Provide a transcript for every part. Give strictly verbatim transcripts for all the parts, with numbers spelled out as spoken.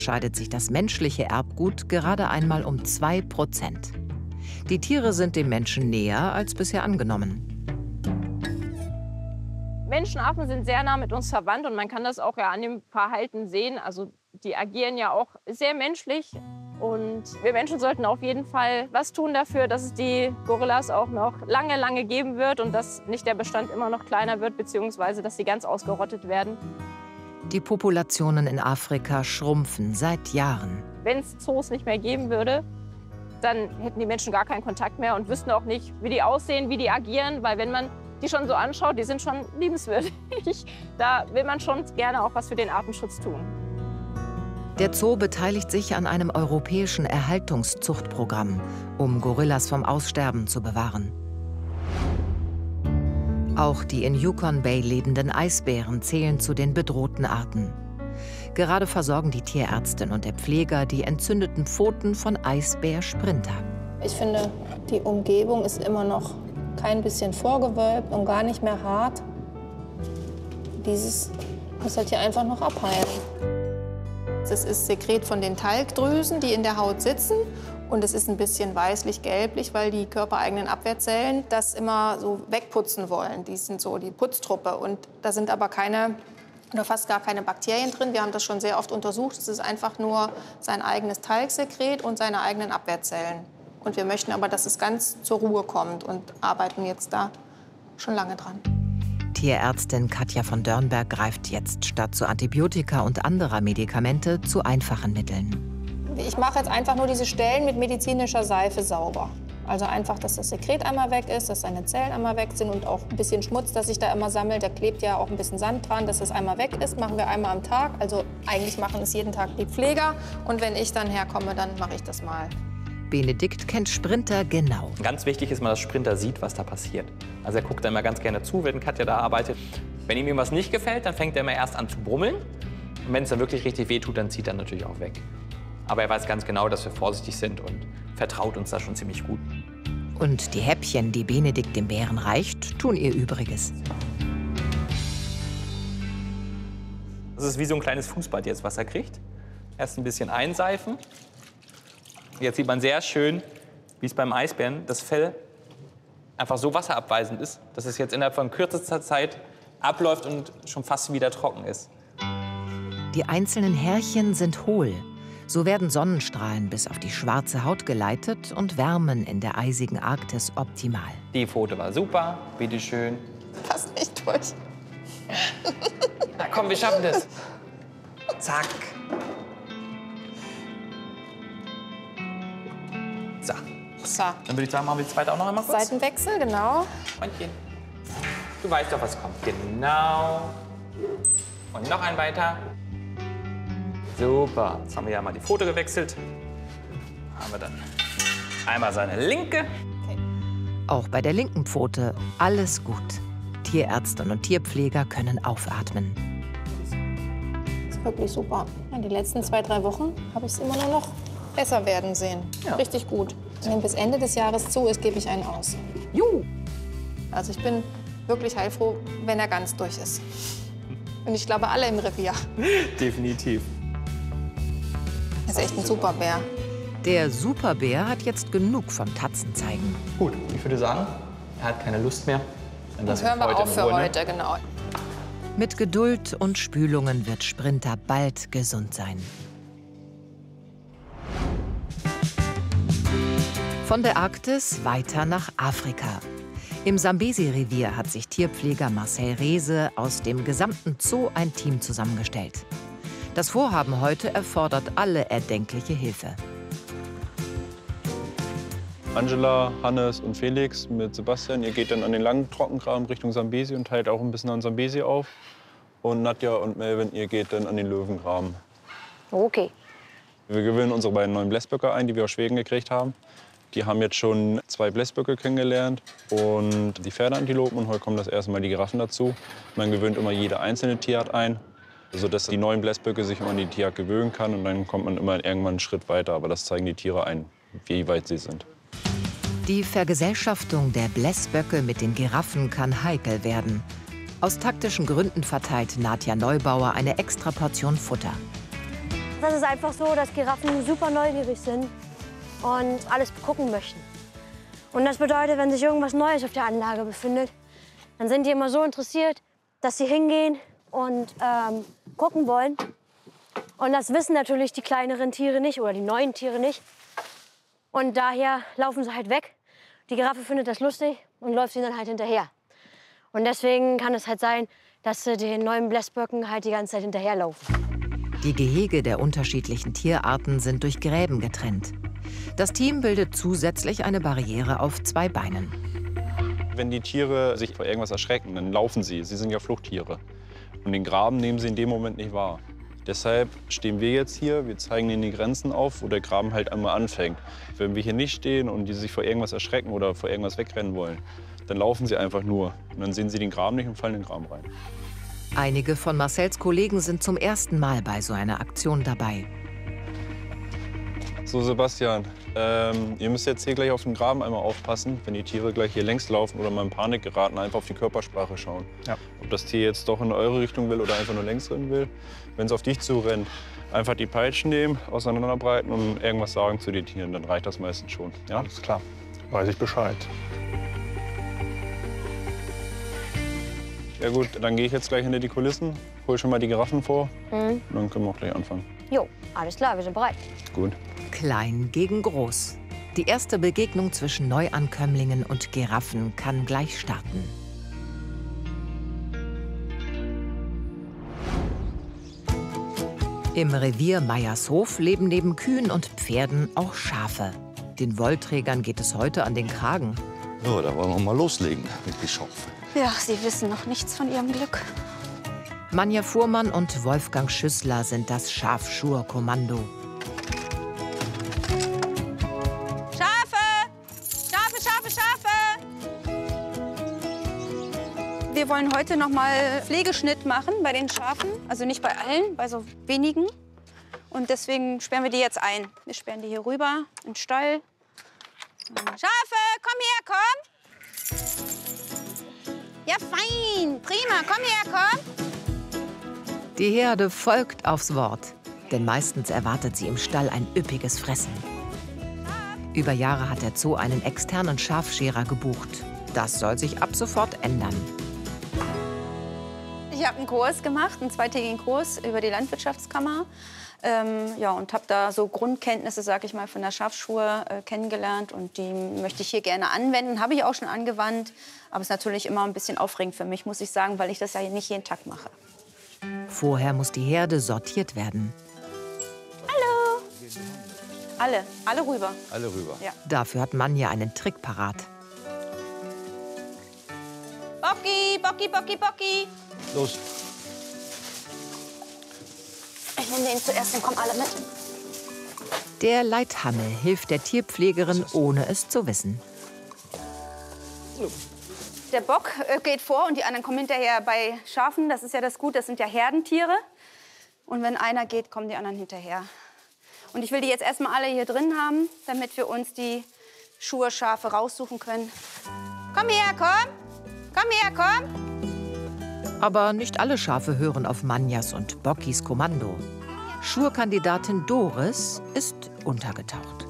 scheidet sich das menschliche Erbgut gerade einmal um zwei Prozent. Die Tiere sind dem Menschen näher als bisher angenommen. Menschenaffen sind sehr nah mit uns verwandt und man kann das auch ja an dem Verhalten sehen. Also die agieren ja auch sehr menschlich und wir Menschen sollten auf jeden Fall was tun dafür, dass es die Gorillas auch noch lange, lange geben wird und dass nicht der Bestand immer noch kleiner wird, beziehungsweise dass sie ganz ausgerottet werden. Die Populationen in Afrika schrumpfen seit Jahren. Wenn es Zoos nicht mehr geben würde, dann hätten die Menschen gar keinen Kontakt mehr und wüssten auch nicht, wie die aussehen, wie die agieren, weil wenn man die schon so anschaut, die sind schon liebenswürdig. Da will man schon gerne auch was für den Artenschutz tun. Der Zoo beteiligt sich an einem europäischen Erhaltungszuchtprogramm, um Gorillas vom Aussterben zu bewahren. Auch die in Yukon Bay lebenden Eisbären zählen zu den bedrohten Arten. Gerade versorgen die Tierärztin und der Pfleger die entzündeten Pfoten von Eisbär Sprinter. Ich finde, die Umgebung ist immer noch kein bisschen vorgewölbt und gar nicht mehr hart. Dieses muss halt hier einfach noch abheilen. Das ist Sekret von den Talgdrüsen, die in der Haut sitzen. Und es ist ein bisschen weißlich-gelblich, weil die körpereigenen Abwehrzellen das immer so wegputzen wollen. Die sind so die Putztruppe. Und da sind aber keine oder fast gar keine Bakterien drin. Wir haben das schon sehr oft untersucht. Es ist einfach nur sein eigenes Talgsekret und seine eigenen Abwehrzellen. Und wir möchten aber, dass es ganz zur Ruhe kommt und arbeiten jetzt da schon lange dran. Tierärztin Katja von Dörnberg greift jetzt statt zu Antibiotika und anderer Medikamente zu einfachen Mitteln. Ich mache jetzt einfach nur diese Stellen mit medizinischer Seife sauber. Also einfach, dass das Sekret einmal weg ist, dass seine Zellen einmal weg sind und auch ein bisschen Schmutz, das sich da immer sammelt. Da klebt ja auch ein bisschen Sand dran, dass das einmal weg ist. Machen wir einmal am Tag. Also eigentlich machen es jeden Tag die Pfleger. Und wenn ich dann herkomme, dann mache ich das mal. Benedikt kennt Sprinter genau. Ganz wichtig ist mal, dass Sprinter sieht, was da passiert. Also er guckt da immer ganz gerne zu, wenn Katja da arbeitet. Wenn ihm irgendwas nicht gefällt, dann fängt er immer erst an zu brummeln. Und wenn es dann wirklich richtig wehtut, dann zieht er natürlich auch weg. Aber er weiß ganz genau, dass wir vorsichtig sind und vertraut uns da schon ziemlich gut. Und die Häppchen, die Benedikt dem Bären reicht, tun ihr Übriges. Das ist wie so ein kleines Fußbad jetzt, was er kriegt. Erst ein bisschen einseifen. Jetzt sieht man sehr schön, wie es beim Eisbären das Fell einfach so wasserabweisend ist, dass es jetzt innerhalb von kürzester Zeit abläuft und schon fast wieder trocken ist. Die einzelnen Härchen sind hohl. So werden Sonnenstrahlen bis auf die schwarze Haut geleitet und wärmen in der eisigen Arktis optimal. Die Pfote war super, bitteschön. Passt nicht durch. Na komm, wir schaffen das. Zack. So. So. Dann würde ich sagen, machen wir die zweite auch noch einmal kurz. Seitenwechsel, genau. Freundchen. Du weißt doch, was kommt. Genau. Und noch ein weiter. Super. Jetzt haben wir ja mal die Pfote gewechselt. Haben wir dann einmal seine linke. Okay. Auch bei der linken Pfote alles gut. Tierärztin und Tierpfleger können aufatmen. Das ist wirklich super. In den letzten zwei, drei Wochen habe ich es immer nur noch besser werden sehen. Ja. Richtig gut. Wenn bis Ende des Jahres zu ist, gebe ich einen aus. Juhu! Also ich bin wirklich heilfroh, wenn er ganz durch ist. Und ich glaube, alle im Revier. Definitiv. Das ist echt ein super Bär. Der Superbär hat jetzt genug vom Tatzenzeigen. Gut, ich würde sagen, er hat keine Lust mehr. Dann Das lassen hören wir heute auf in für Ruhe, ne? heute, genau. Mit Geduld und Spülungen wird Sprinter bald gesund sein. Von der Arktis weiter nach Afrika. Im Sambesi-Revier hat sich Tierpfleger Marcel Reese aus dem gesamten Zoo ein Team zusammengestellt. Das Vorhaben heute erfordert alle erdenkliche Hilfe. Angela, Hannes und Felix mit Sebastian, ihr geht dann an den langen Trockengraben Richtung Sambesi und teilt auch ein bisschen an Sambesi auf. Und Nadja und Melvin, ihr geht dann an den Löwengraben. Okay. Wir gewöhnen unsere beiden neuen Blässböcke ein, die wir aus Schweden gekriegt haben. Die haben jetzt schon zwei Blässböcke kennengelernt und die Pferdeantilopen. Und heute kommen das erste Mal die Giraffen dazu. Man gewöhnt immer jede einzelne Tierart ein, sodass die neuen Blässböcke sich immer an die Tierart gewöhnen kann. Und dann kommt man immer irgendwann einen Schritt weiter. Aber das zeigen die Tiere ein, wie weit sie sind. Die Vergesellschaftung der Blässböcke mit den Giraffen kann heikel werden. Aus taktischen Gründen verteilt Nadja Neubauer eine extra Portion Futter. Das ist einfach so, dass Giraffen super neugierig sind und alles gucken möchten. Und das bedeutet, wenn sich irgendwas Neues auf der Anlage befindet, dann sind die immer so interessiert, dass sie hingehen und ähm, gucken wollen. Und das wissen natürlich die kleineren Tiere nicht oder die neuen Tiere nicht. Und daher laufen sie halt weg. Die Giraffe findet das lustig und läuft ihnen dann halt hinterher. Und deswegen kann es halt sein, dass sie den neuen Blässböcken halt die ganze Zeit hinterherlaufen. Die Gehege der unterschiedlichen Tierarten sind durch Gräben getrennt. Das Team bildet zusätzlich eine Barriere auf zwei Beinen. Wenn die Tiere sich vor irgendwas erschrecken, dann laufen sie. Sie sind ja Fluchttiere. Und den Graben nehmen sie in dem Moment nicht wahr. Deshalb stehen wir jetzt hier, wir zeigen ihnen die Grenzen auf, wo der Graben halt einmal anfängt. Wenn wir hier nicht stehen und die sich vor irgendwas erschrecken oder vor irgendwas wegrennen wollen, dann laufen sie einfach nur. Und dann sehen sie den Graben nicht und fallen in den Graben rein. Einige von Marcells Kollegen sind zum ersten Mal bei so einer Aktion dabei. So, Sebastian, ähm, ihr müsst jetzt hier gleich auf den Graben einmal aufpassen. Wenn die Tiere gleich hier längs laufen oder mal in Panik geraten, einfach auf die Körpersprache schauen. Ja. Ob das Tier jetzt doch in eure Richtung will oder einfach nur längs rennen will. Wenn es auf dich zurennt, einfach die Peitschen nehmen, auseinanderbreiten und irgendwas sagen zu den Tieren. Dann reicht das meistens schon. Ja? Alles klar, weiß ich Bescheid. Ja gut, dann gehe ich jetzt gleich hinter die Kulissen, hol schon mal die Giraffen vor Mhm. und dann können wir auch gleich anfangen. Jo, alles klar, wir sind bereit. Gut. Klein gegen groß. Die erste Begegnung zwischen Neuankömmlingen und Giraffen kann gleich starten. Im Revier Meiershof leben neben Kühen und Pferden auch Schafe. Den Wollträgern geht es heute an den Kragen. So, da wollen wir mal loslegen mit die Schafe. Ja, Sie wissen noch nichts von Ihrem Glück. Manja Fuhrmann und Wolfgang Schüssler sind das Schafschur-Kommando. Schafe! Schafe, Schafe, Schafe! Wir wollen heute noch mal Pflegeschnitt machen bei den Schafen. Also nicht bei allen, bei so wenigen. Und deswegen sperren wir die jetzt ein. Wir sperren die hier rüber in den Stall. Schafe, komm her, komm! Ja, fein, prima, komm her, komm! Die Herde folgt aufs Wort, denn meistens erwartet sie im Stall ein üppiges Fressen. Über Jahre hat der Zoo einen externen Schafscherer gebucht. Das soll sich ab sofort ändern. Ich habe einen Kurs gemacht, einen zweitägigen Kurs über die Landwirtschaftskammer. Ähm, ja, und habe da so Grundkenntnisse, sag ich mal, von der Schafschur äh, kennengelernt. Und die möchte ich hier gerne anwenden. Habe ich auch schon angewandt. Aber es ist natürlich immer ein bisschen aufregend für mich, muss ich sagen, weil ich das ja nicht jeden Tag mache. Vorher muss die Herde sortiert werden. Hallo! Alle, alle rüber. Alle rüber. Ja. Dafür hat Manja einen Trick parat. Bocki, Bocki, Bocki, Bocki. Los. Ich nehme den zuerst, dann kommen alle mit. Der Leithammel hilft der Tierpflegerin, ohne es zu wissen. Der Bock äh, geht vor und die anderen kommen hinterher. Bei Schafen, das ist ja das Gut, das sind ja Herdentiere. Und wenn einer geht, kommen die anderen hinterher. Und ich will die jetzt erstmal alle hier drin haben, damit wir uns die Schurschafe raussuchen können. Komm her, komm! Komm her, komm! Aber nicht alle Schafe hören auf Manjas und Bockis Kommando. Schurkandidatin Doris ist untergetaucht.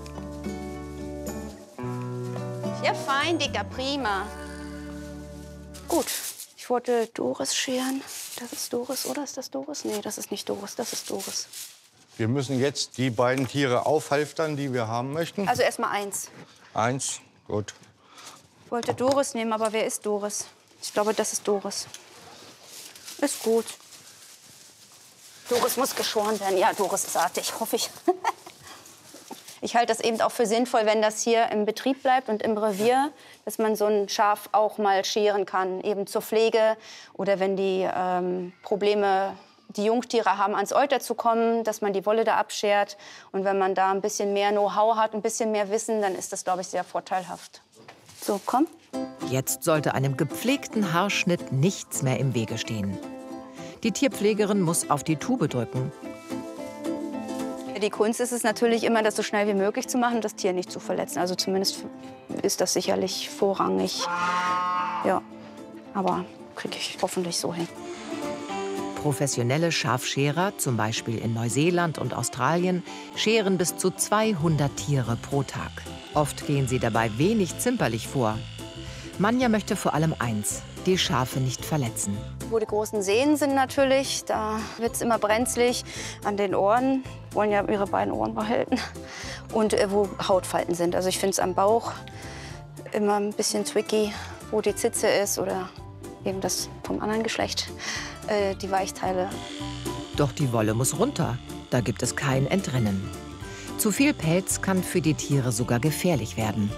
Ja, fein, Dicker, prima. Gut, ich wollte Doris scheren. Das ist Doris, oder ist das Doris? Nee, das ist nicht Doris, das ist Doris. Wir müssen jetzt die beiden Tiere aufhalftern, die wir haben möchten. Also erst mal eins. Eins, gut. Ich wollte Doris nehmen, aber wer ist Doris? Ich glaube, das ist Doris. Ist gut. Doris muss geschoren werden. Ja, Doris ist artig, hoffe ich. Ich halte das eben auch für sinnvoll, wenn das hier im Betrieb bleibt und im Revier, dass man so ein Schaf auch mal scheren kann, eben zur Pflege oder wenn die ähm, Probleme, die Jungtiere haben, ans Euter zu kommen, dass man die Wolle da abschert. Und wenn man da ein bisschen mehr Know-how hat, ein bisschen mehr Wissen, dann ist das, glaube ich, sehr vorteilhaft. So, komm. Jetzt sollte einem gepflegten Haarschnitt nichts mehr im Wege stehen. Die Tierpflegerin muss auf die Tube drücken. Die Kunst ist es natürlich immer, das so schnell wie möglich zu machen, das Tier nicht zu verletzen. Also zumindest ist das sicherlich vorrangig. Ja, aber kriege ich hoffentlich so hin. Professionelle Schafscherer, zum Beispiel in Neuseeland und Australien, scheren bis zu zweihundert Tiere pro Tag. Oft gehen sie dabei wenig zimperlich vor. Manja möchte vor allem eins: die Schafe nicht verletzen. Wo die großen Sehnen sind natürlich, da wird es immer brenzlig. An den Ohren, wollen ja ihre beiden Ohren behalten. Und äh, wo Hautfalten sind. Also ich finde es am Bauch immer ein bisschen tricky, wo die Zitze ist oder eben das vom anderen Geschlecht, äh, die Weichteile. Doch die Wolle muss runter. Da gibt es kein Entrinnen. Zu viel Pelz kann für die Tiere sogar gefährlich werden.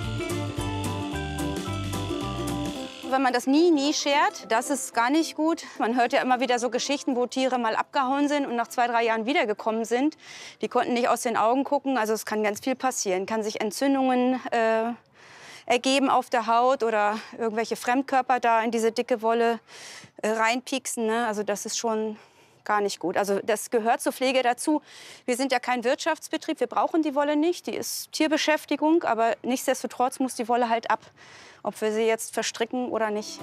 Wenn man das nie, nie schert, das ist gar nicht gut. Man hört ja immer wieder so Geschichten, wo Tiere mal abgehauen sind und nach zwei, drei Jahren wiedergekommen sind. Die konnten nicht aus den Augen gucken. Also es kann ganz viel passieren. Kann sich Entzündungen äh, ergeben auf der Haut oder irgendwelche Fremdkörper da in diese dicke Wolle äh, reinpieksen. Ne? Also das ist schon gar nicht gut. Also das gehört zur Pflege dazu. Wir sind ja kein Wirtschaftsbetrieb. Wir brauchen die Wolle nicht. Die ist Tierbeschäftigung. Aber nichtsdestotrotz muss die Wolle halt ab. Ob wir sie jetzt verstricken oder nicht.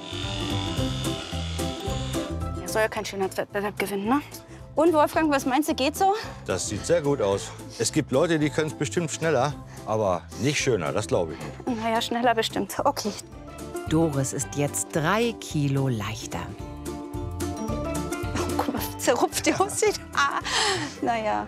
Ja, soll ja kein Schönheitswettbewerb gewinnen, ne? Und Wolfgang, was meinst du, geht so? Das sieht sehr gut aus. Es gibt Leute, die können es bestimmt schneller, aber nicht schöner, das glaube ich nicht. Na ja, schneller bestimmt. Okay. Doris ist jetzt drei Kilo leichter. Oh, guck mal, wie zerrupft die aussieht. Ah, naja.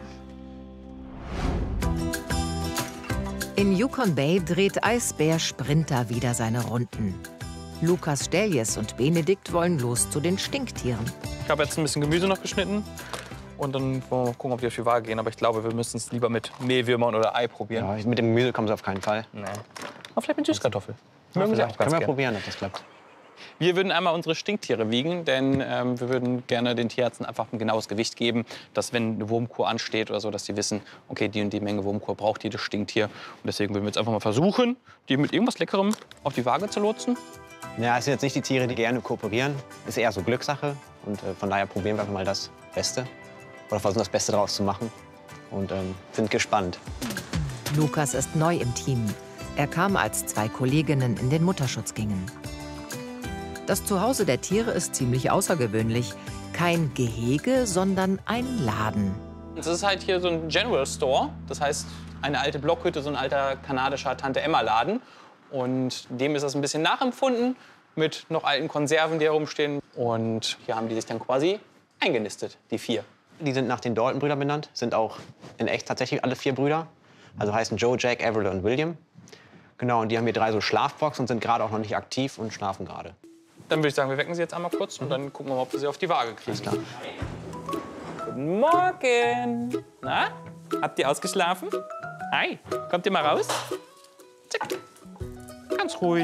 In Yukon Bay dreht Eisbär Sprinter wieder seine Runden. Lukas Stelljes und Benedikt wollen los zu den Stinktieren. Ich habe jetzt ein bisschen Gemüse noch geschnitten. Und dann wollen wir gucken, ob die auf die Waage gehen. Aber ich glaube, wir müssen es lieber mit Mehlwürmern oder Ei probieren. Ja, mit dem Gemüse kommen sie auf keinen Fall. Nee. Aber vielleicht mit Süßkartoffel. Ja, Mögen Sie auch vielleicht. ganz Können wir gern. probieren, ob das klappt. Wir würden einmal unsere Stinktiere wiegen, denn ähm, wir würden gerne den Tierärzten einfach ein genaues Gewicht geben, dass wenn eine Wurmkur ansteht oder so, dass sie wissen, okay, die und die Menge Wurmkur braucht jedes Stinktier. Und deswegen würden wir jetzt einfach mal versuchen, die mit irgendwas Leckerem auf die Waage zu lotsen. Ja, es sind jetzt nicht die Tiere, die gerne kooperieren. Ist eher so Glückssache. Und äh, von daher probieren wir einfach mal das Beste. Oder versuchen, das Beste draus zu machen. Und ähm, sind gespannt. Lukas ist neu im Team. Er kam, als zwei Kolleginnen in den Mutterschutz gingen. Das Zuhause der Tiere ist ziemlich außergewöhnlich. Kein Gehege, sondern ein Laden. Das ist halt hier so ein General Store. Das heißt, eine alte Blockhütte, so ein alter kanadischer Tante-Emma-Laden. Und dem ist das ein bisschen nachempfunden mit noch alten Konserven, die herumstehen. Und hier haben die sich dann quasi eingenistet, die vier. Die sind nach den Dalton-Brüdern benannt, sind auch in echt tatsächlich alle vier Brüder. Also heißen Joe, Jack, Averill und William. Genau, und die haben hier drei so Schlafboxen und sind gerade auch noch nicht aktiv und schlafen gerade. Dann würde ich sagen, wir wecken sie jetzt einmal kurz und dann gucken wir mal, ob wir sie auf die Waage kriegen. Alles klar. Guten Morgen. Na, habt ihr ausgeschlafen? Hi, kommt ihr mal raus? Zack. Ganz ruhig.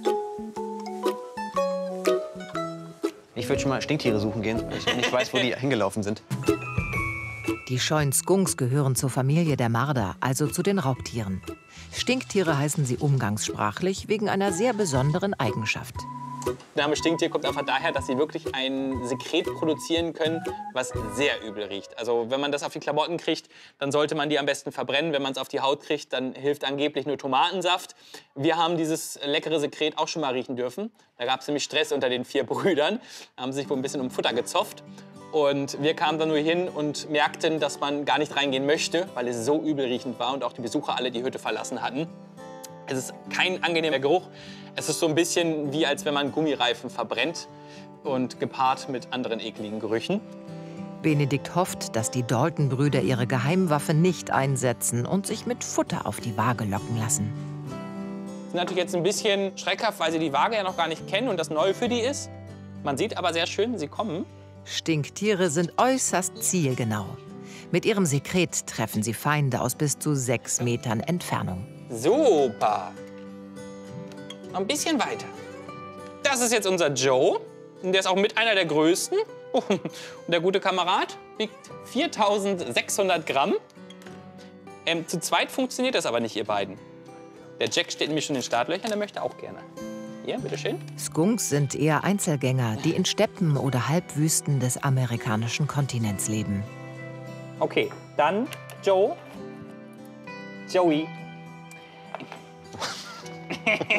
Ich würde schon mal Stinktiere suchen gehen, weil ich nicht weiß, wo die hingelaufen sind. Die scheuen Skunks gehören zur Familie der Marder, also zu den Raubtieren. Stinktiere heißen sie umgangssprachlich wegen einer sehr besonderen Eigenschaft. Der Name Stinktier kommt einfach daher, dass sie wirklich ein Sekret produzieren können, was sehr übel riecht. Also wenn man das auf die Klamotten kriegt, dann sollte man die am besten verbrennen. Wenn man es auf die Haut kriegt, dann hilft angeblich nur Tomatensaft. Wir haben dieses leckere Sekret auch schon mal riechen dürfen. Da gab es nämlich Stress unter den vier Brüdern. Da haben sie sich wohl ein bisschen um Futter gezopft. Und wir kamen dann nur hin und merkten, dass man gar nicht reingehen möchte, weil es so übelriechend war und auch die Besucher alle die Hütte verlassen hatten. Es ist kein angenehmer Geruch. Es ist so ein bisschen wie, als wenn man Gummireifen verbrennt und gepaart mit anderen ekligen Gerüchen. Benedikt hofft, dass die Dalton-Brüder ihre Geheimwaffe nicht einsetzen und sich mit Futter auf die Waage locken lassen. Sie sind natürlich jetzt ein bisschen schreckhaft, weil sie die Waage ja noch gar nicht kennen und das neu für die ist. Man sieht aber sehr schön, sie kommen. Stinktiere sind äußerst zielgenau. Mit ihrem Sekret treffen sie Feinde aus bis zu sechs Metern Entfernung. Super. Noch ein bisschen weiter. Das ist jetzt unser Joe. Und der ist auch mit einer der größten. Und der gute Kamerad wiegt viertausendsechshundert Gramm. Ähm, zu zweit funktioniert das aber nicht, ihr beiden. Der Jack steht nämlich schon in den Startlöchern, der möchte auch gerne. Hier, bitteschön. Skunks sind eher Einzelgänger, die in Steppen oder Halbwüsten des amerikanischen Kontinents leben. Okay, dann Joe. Joey.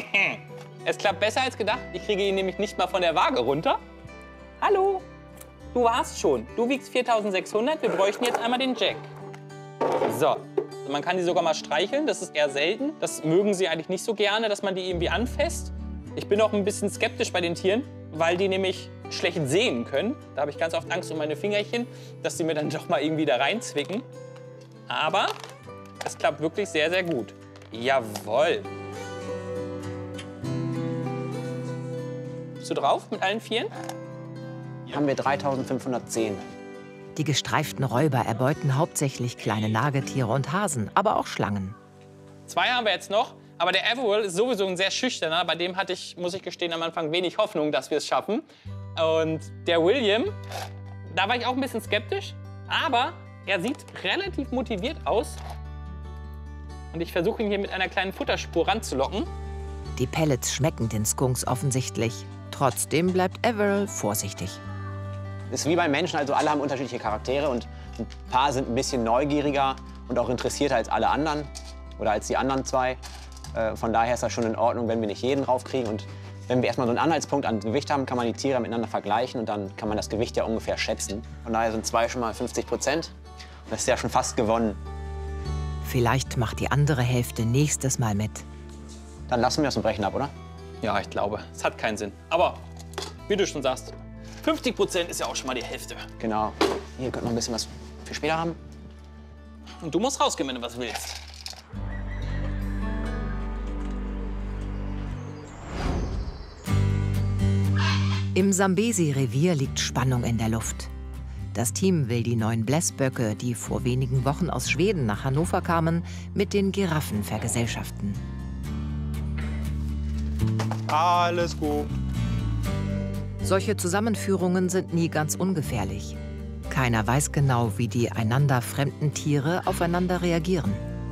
Es klappt besser als gedacht. Ich kriege ihn nämlich nicht mal von der Waage runter. Hallo. du warst schon. Du wiegst viertausendsechshundert, wir bräuchten jetzt einmal den Jack. So, man kann die sogar mal streicheln, das ist eher selten. Das mögen sie eigentlich nicht so gerne, dass man die irgendwie anfasst. Ich bin auch ein bisschen skeptisch bei den Tieren, weil die nämlich schlecht sehen können. Da habe ich ganz oft Angst um meine Fingerchen, dass die mir dann doch mal irgendwie da reinzwicken. Aber es klappt wirklich sehr, sehr gut. Jawohl. Bist du drauf mit allen Vieren? Hier haben wir dreitausendfünfhundertzehn. Die gestreiften Räuber erbeuten hauptsächlich kleine Nagetiere und Hasen, aber auch Schlangen. Zwei haben wir jetzt noch, aber der Averill ist sowieso ein sehr schüchterner. Bei dem hatte ich, muss ich gestehen, am Anfang wenig Hoffnung, dass wir es schaffen. Und der William, da war ich auch ein bisschen skeptisch, aber er sieht relativ motiviert aus. Und ich versuche ihn hier mit einer kleinen Futterspur ranzulocken. Die Pellets schmecken den Skunks offensichtlich. Trotzdem bleibt Averill vorsichtig. Ist wie bei Menschen, also alle haben unterschiedliche Charaktere und ein paar sind ein bisschen neugieriger und auch interessierter als alle anderen oder als die anderen zwei. Äh, von daher ist das schon in Ordnung, wenn wir nicht jeden raufkriegen. Und wenn wir erstmal so einen Anhaltspunkt an Gewicht haben, kann man die Tiere miteinander vergleichen und dann kann man das Gewicht ja ungefähr schätzen. Von daher sind zwei schon mal fünfzig Prozent. Das ist ja schon fast gewonnen. Vielleicht macht die andere Hälfte nächstes Mal mit. Dann lassen wir es und brechen ab, oder? Ja, ich glaube, es hat keinen Sinn. Aber wie du schon sagst, fünfzig Prozent ist ja auch schon mal die Hälfte. Genau. Hier könnt noch ein bisschen was für später haben. Und du musst rausgehen, wenn du was willst. Im Sambesi-Revier liegt Spannung in der Luft. Das Team will die neuen Blässböcke, die vor wenigen Wochen aus Schweden nach Hannover kamen, mit den Giraffen vergesellschaften. Alles gut. Solche Zusammenführungen sind nie ganz ungefährlich. Keiner weiß genau, wie die einander fremden Tiere aufeinander reagieren.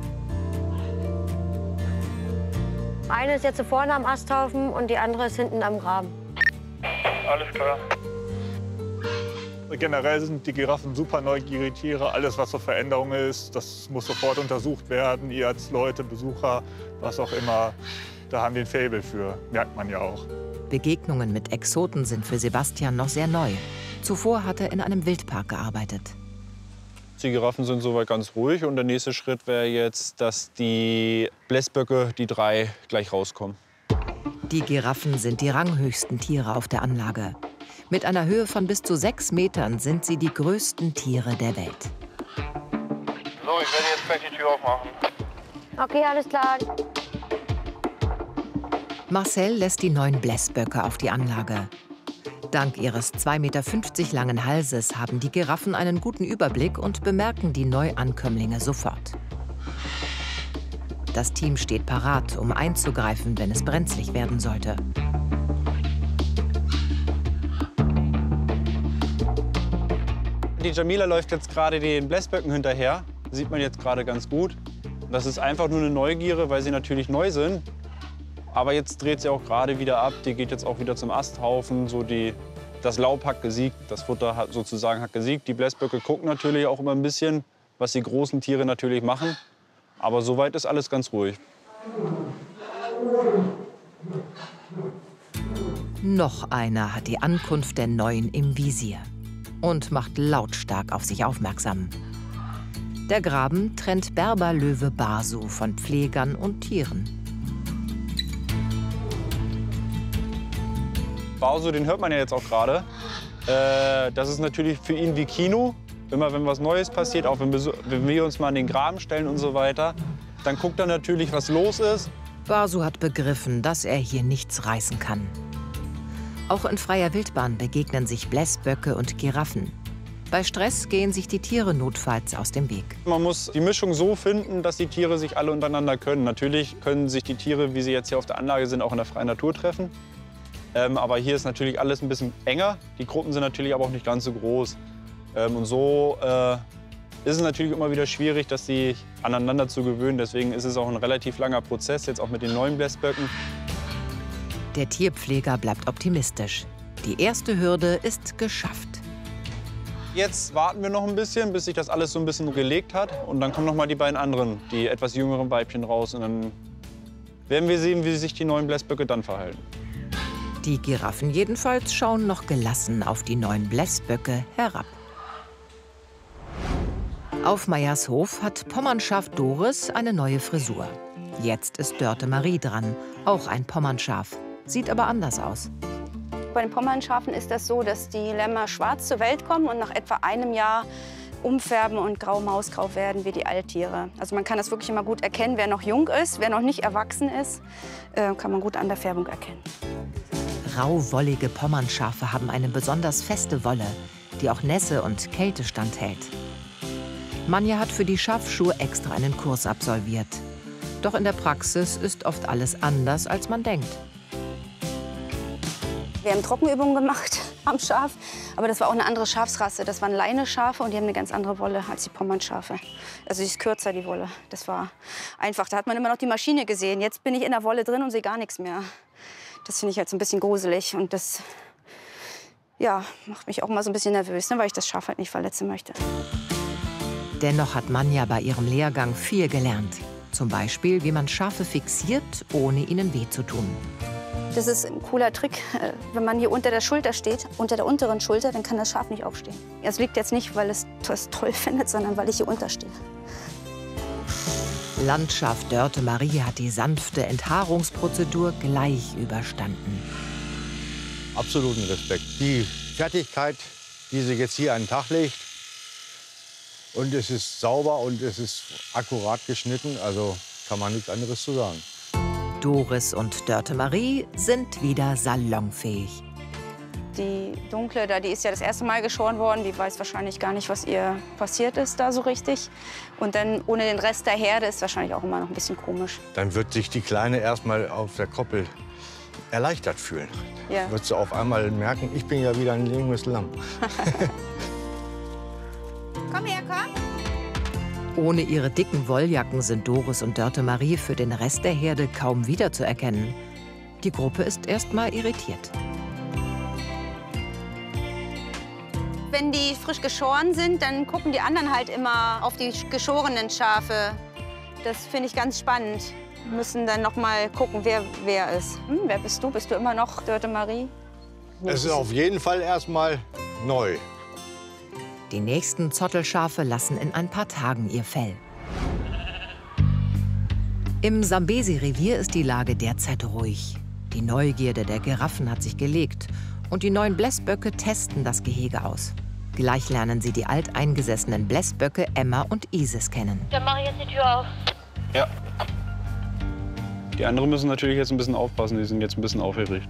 Eine ist jetzt vorne am Asthaufen und die andere ist hinten am Graben. Alles klar. Generell sind die Giraffen super neugierige Tiere. Alles, was so Veränderung ist, das muss sofort untersucht werden. Ihr als Leute, Besucher, was auch immer, da haben wir ein Faible für. Merkt man ja auch. Begegnungen mit Exoten sind für Sebastian noch sehr neu. Zuvor hat er in einem Wildpark gearbeitet. Die Giraffen sind soweit ganz ruhig und der nächste Schritt wäre jetzt, dass die Blässböcke, die drei, gleich rauskommen. Die Giraffen sind die ranghöchsten Tiere auf der Anlage. Mit einer Höhe von bis zu sechs Metern sind sie die größten Tiere der Welt. So, ich werde jetzt gleich die Tür aufmachen. Okay, alles klar. Marcel lässt die neuen Blässböcke auf die Anlage. Dank ihres zwei Meter fünfzig langen Halses haben die Giraffen einen guten Überblick und bemerken die Neuankömmlinge sofort. Das Team steht parat, um einzugreifen, wenn es brenzlig werden sollte. Die Jamila läuft jetzt gerade den Blässböcken hinterher. Das sieht man jetzt gerade ganz gut. Das ist einfach nur eine Neugierde, weil sie natürlich neu sind. Aber jetzt dreht sie auch gerade wieder ab. Die geht jetzt auch wieder zum Asthaufen. So die, das Laub hat gesiegt, das Futter hat sozusagen hat gesiegt. Die Blässböcke gucken natürlich auch immer ein bisschen, was die großen Tiere natürlich machen. Aber soweit ist alles ganz ruhig. Noch einer hat die Ankunft der Neuen im Visier und macht lautstark auf sich aufmerksam. Der Graben trennt Berberlöwe Basu von Pflegern und Tieren. Basu, den hört man ja jetzt auch gerade. Äh, das ist natürlich für ihn wie Kino. Immer wenn was Neues passiert, auch wenn wir, wenn wir uns mal an den Graben stellen und so weiter, dann guckt er natürlich, was los ist. Basu hat begriffen, dass er hier nichts reißen kann. Auch in freier Wildbahn begegnen sich Blässböcke und Giraffen. Bei Stress gehen sich die Tiere notfalls aus dem Weg. Man muss die Mischung so finden, dass die Tiere sich alle untereinander können. Natürlich können sich die Tiere, wie sie jetzt hier auf der Anlage sind, auch in der freien Natur treffen. Ähm, aber hier ist natürlich alles ein bisschen enger. Die Gruppen sind natürlich aber auch nicht ganz so groß. Ähm, und so äh, ist es natürlich immer wieder schwierig, dass sie aneinander zu gewöhnen. Deswegen ist es auch ein relativ langer Prozess, jetzt auch mit den neuen Blässböcken. Der Tierpfleger bleibt optimistisch. Die erste Hürde ist geschafft. Jetzt warten wir noch ein bisschen, bis sich das alles so ein bisschen gelegt hat. Und dann kommen noch mal die beiden anderen, die etwas jüngeren Weibchen raus. Und dann werden wir sehen, wie sich die neuen Blässböcke dann verhalten. Die Giraffen jedenfalls schauen noch gelassen auf die neuen Blässböcke herab. Auf Meyers Hof hat Pommernschaf Doris eine neue Frisur. Jetzt ist Dörte Marie dran, auch ein Pommernschaf. Sieht aber anders aus. Bei den Pommernschafen ist das so, dass die Lämmer schwarz zur Welt kommen und nach etwa einem Jahr umfärben und grau-mausgrau werden wie die Alttiere. Also man kann das wirklich immer gut erkennen, wer noch jung ist, wer noch nicht erwachsen ist, äh, kann man gut an der Färbung erkennen. Rauwollige Pommernschafe haben eine besonders feste Wolle, die auch Nässe und Kälte standhält. Manja hat für die Schafschuhe extra einen Kurs absolviert. Doch in der Praxis ist oft alles anders, als man denkt. Wir haben Trockenübungen gemacht am Schaf, aber das war auch eine andere Schafsrasse. Das waren Leineschafe und die haben eine ganz andere Wolle als die Pommernschafe. Also die ist kürzer, die Wolle. Das war einfach, da hat man immer noch die Maschine gesehen. Jetzt bin ich in der Wolle drin und sehe gar nichts mehr. Das finde ich halt so ein bisschen gruselig und das ja, macht mich auch mal so ein bisschen nervös, ne, weil ich das Schaf halt nicht verletzen möchte. Dennoch hat Manja bei ihrem Lehrgang viel gelernt. Zum Beispiel, wie man Schafe fixiert, ohne ihnen weh zu tun. Das ist ein cooler Trick. Wenn man hier unter der Schulter steht, unter der unteren Schulter, dann kann das Schaf nicht aufstehen. Es liegt jetzt nicht, weil es das toll findet, sondern weil ich hier unterstehe. Landschaf Dörte Marie hat die sanfte Enthaarungsprozedur gleich überstanden. Absoluten Respekt. Die Fertigkeit, die sie jetzt hier an den Tag legt, und es ist sauber und es ist akkurat geschnitten, also kann man nichts anderes zu sagen. Doris und Dörte Marie sind wieder salonfähig. Die Dunkle, da, die ist ja das erste Mal geschoren worden. Die weiß wahrscheinlich gar nicht, was ihr passiert ist da so richtig. Und dann ohne den Rest der Herde ist wahrscheinlich auch immer noch ein bisschen komisch. Dann wird sich die Kleine erst mal auf der Koppel erleichtert fühlen. Ja. Wird sie auf einmal merken, ich bin ja wieder ein junges Lamm. Komm her, komm. Ohne ihre dicken Wolljacken sind Doris und Dörte Marie für den Rest der Herde kaum wiederzuerkennen. Die Gruppe ist erst mal irritiert. Wenn die frisch geschoren sind, dann gucken die anderen halt immer auf die geschorenen Schafe. Das finde ich ganz spannend. Wir müssen dann noch mal gucken, wer wer ist. Hm, wer bist du? Bist du immer noch Dörte Marie? Es ist auf jeden Fall erst mal neu. Die nächsten Zottelschafe lassen in ein paar Tagen ihr Fell. Im Sambesi-Revier ist die Lage derzeit ruhig. Die Neugierde der Giraffen hat sich gelegt und die neuen Blässböcke testen das Gehege aus. Gleich lernen sie die alteingesessenen Blässböcke Emma und Isis kennen. Dann mache ich jetzt die Tür auf. Ja. Die anderen müssen natürlich jetzt ein bisschen aufpassen, die sind jetzt ein bisschen aufgeregt.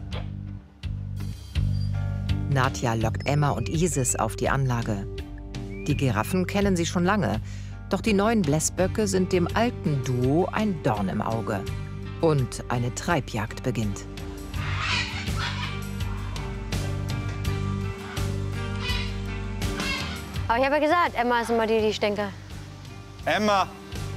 Nadja lockt Emma und Isis auf die Anlage. Die Giraffen kennen sie schon lange, doch die neuen Blässböcke sind dem alten Duo ein Dorn im Auge. Und eine Treibjagd beginnt. Aber ich habe ja gesagt, Emma ist immer die, die stinke. Emma!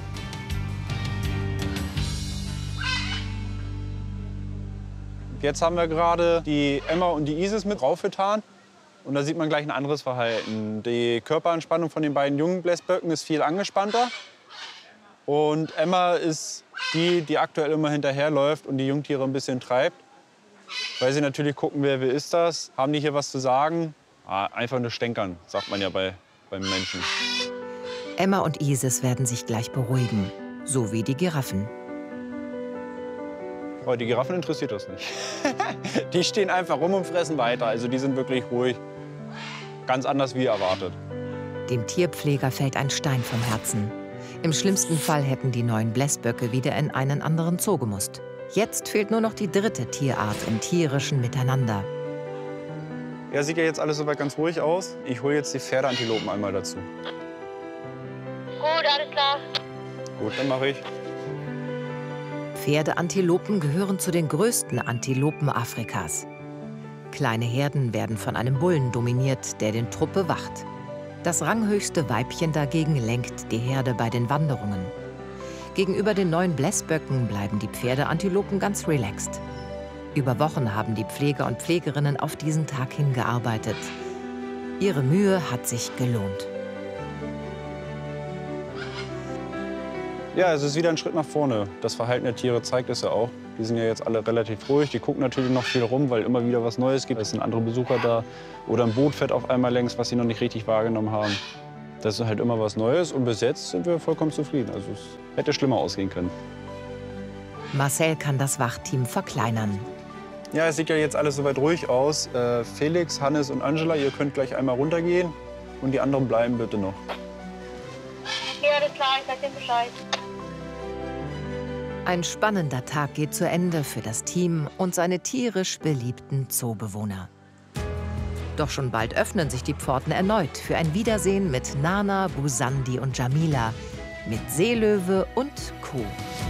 Jetzt haben wir gerade die Emma und die Isis mit draufgetan. Und da sieht man gleich ein anderes Verhalten. Die Körperanspannung von den beiden jungen Blässböcken ist viel angespannter. Und Emma ist die, die aktuell immer hinterherläuft und die Jungtiere ein bisschen treibt. Weil sie natürlich gucken, wer, wer ist das? Haben die hier was zu sagen? Ah, einfach nur stänkern, sagt man ja bei, beim Menschen. Emma und Isis werden sich gleich beruhigen, so wie die Giraffen. Aber die Giraffen interessiert das nicht. Die stehen einfach rum und fressen weiter. Also die sind wirklich ruhig. Ganz anders wie erwartet. Dem Tierpfleger fällt ein Stein vom Herzen. Im schlimmsten Fall hätten die neuen Blässböcke wieder in einen anderen Zoo gemusst. Jetzt fehlt nur noch die dritte Tierart im tierischen Miteinander. Ja, sieht ja jetzt alles soweit ganz ruhig aus. Ich hole jetzt die Pferdeantilopen einmal dazu. Gut, alles klar. Gut, dann mache ich. Pferdeantilopen gehören zu den größten Antilopen Afrikas. Kleine Herden werden von einem Bullen dominiert, der den Trupp bewacht. Das ranghöchste Weibchen dagegen lenkt die Herde bei den Wanderungen. Gegenüber den neuen Blässböcken bleiben die Pferdeantilopen ganz relaxed. Über Wochen haben die Pfleger und Pflegerinnen auf diesen Tag hingearbeitet. Ihre Mühe hat sich gelohnt. Ja, es ist wieder ein Schritt nach vorne. Das Verhalten der Tiere zeigt es ja auch. Die sind ja jetzt alle relativ ruhig. Die gucken natürlich noch viel rum, weil immer wieder was Neues gibt. Es sind andere Besucher da. Oder ein Boot fährt auf einmal längs, was sie noch nicht richtig wahrgenommen haben. Das ist halt immer was Neues. Und bis jetzt sind wir vollkommen zufrieden. Also es hätte schlimmer ausgehen können. Marcel kann das Wachteam verkleinern. Ja, es sieht ja jetzt alles soweit ruhig aus. Äh, Felix, Hannes und Angela, ihr könnt gleich einmal runtergehen. Und die anderen bleiben bitte noch. Ja, alles klar, ich sag dir Bescheid. Ein spannender Tag geht zu Ende für das Team und seine tierisch beliebten Zoobewohner. Doch schon bald öffnen sich die Pforten erneut für ein Wiedersehen mit Nana, Busandi und Jamila, mit Seelöwe und Co.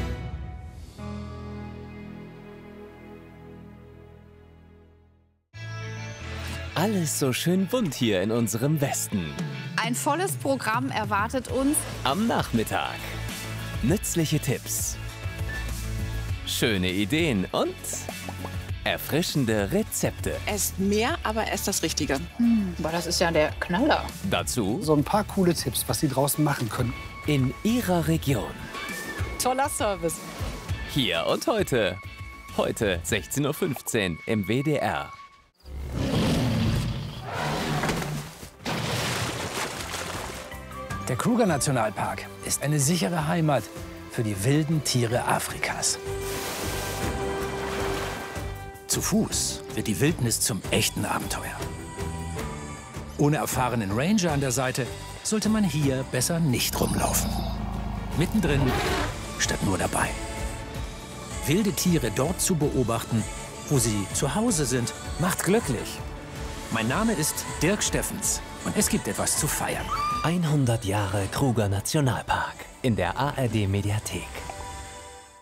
Alles so schön bunt hier in unserem Westen. Ein volles Programm erwartet uns am Nachmittag. Nützliche Tipps, schöne Ideen und erfrischende Rezepte. esst mehr, aber esst das Richtige. Hm, boah, das ist ja der Knaller. Dazu so ein paar coole Tipps, was Sie draußen machen können. In Ihrer Region. Toller Service. Hier und heute. Heute sechzehn Uhr fünfzehn im W D R. Der Kruger-Nationalpark ist eine sichere Heimat für die wilden Tiere Afrikas. Zu Fuß wird die Wildnis zum echten Abenteuer. Ohne erfahrenen Ranger an der Seite sollte man hier besser nicht rumlaufen. Mittendrin statt nur dabei. Wilde Tiere dort zu beobachten, wo sie zu Hause sind, macht glücklich. Mein Name ist Dirk Steffens und es gibt etwas zu feiern. hundert Jahre Kruger Nationalpark in der A R D Mediathek.